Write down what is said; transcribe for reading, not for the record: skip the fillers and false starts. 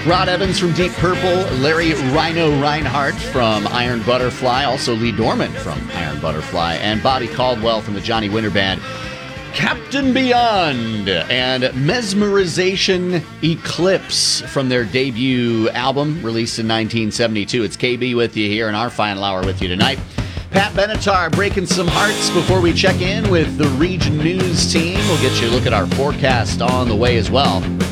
Rod Evans from Deep Purple, Larry Rhino Reinhardt from Iron Butterfly, also Lee Dorman from Iron Butterfly, and Bobby Caldwell from the Johnny Winter Band. Captain Beyond and Mesmerization Eclipse from their debut album released in 1972. It's KB with you here in our final hour with you tonight. Pat Benatar breaking some hearts before we check in with the Region News team. We'll get you a look at our forecast on the way as well.